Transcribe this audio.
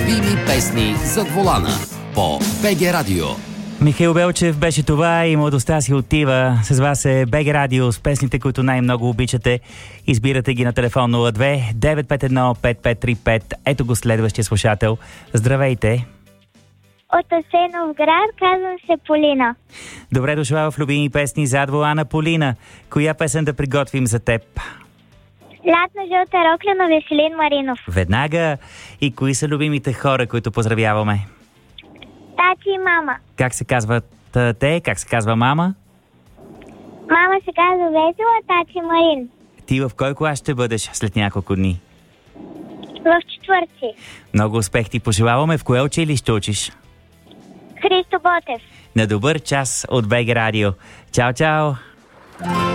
Любими песни зад волана по БГ Радио. Михаил Белчев беше това и младостта си отива. С вас е БГ Радио с песните, които най-много обичате. Избирате ги на телефон 02 951 5535. Ето го следващия слушател. Здравейте! От Асеновград, казвам се Полина. Добре дошла в любими песни зад волана, Полина. Коя песен да приготвим за теб? Лятна жълта рокля на Веселин Маринов. Веднага. И кои са любимите хора, които поздравяваме? Тати и мама. Как се казват те? Как се казва мама? Мама се казва Весела, тати Марин. Ти в кой клас ще бъдеш след няколко дни? В четвърти. Много успех ти пожелаваме. В кое училище учиш? Христо Ботев. На добър час от БГ Радио. Чао, чао!